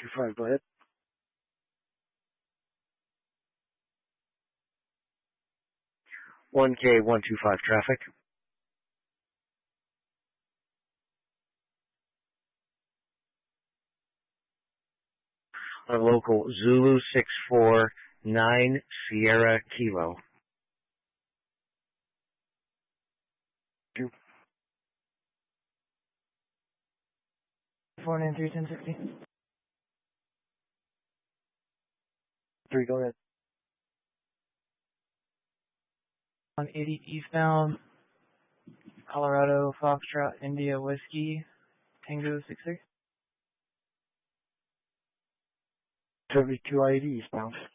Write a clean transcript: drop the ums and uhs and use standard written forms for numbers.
125, go ahead. 1K125 traffic. On local Zulu 649 Sierra Kilo. 493-1060. 3, go ahead. On 80 eastbound, Colorado Foxtrot India Whiskey, Tango 66. 72 IED eastbound.